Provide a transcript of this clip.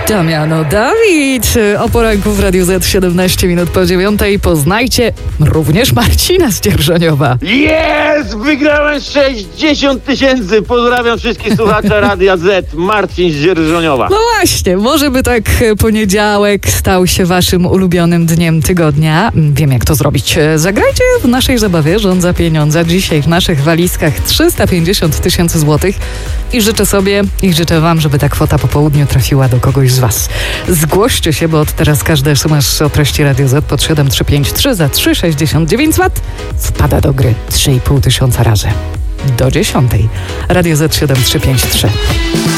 Damiano Dawid o poranku w Radiu Z 17 minut po 9. Poznajcie również Marcina z Dzierżoniowa. Jest! Wygrałem 60 000! Pozdrawiam wszystkich słuchaczy Radia Z. Marcin z Dzierżoniowa. No właśnie, może by tak poniedziałek stał się waszym ulubionym dniem tygodnia. Wiem, jak to zrobić. Zagrajcie w naszej zabawie Rząd za pieniądze. Dzisiaj w naszych walizkach 350 000 złotych i życzę sobie i życzę wam, żeby ta kwota po południu trafiła do kogoś z was. Zgłoście się, bo od teraz każdy SMS o treści Radio Z pod 7353 za 3,69 zł wpada do gry 3,5 tysiąca razy. Do 10. Radio Z 7353.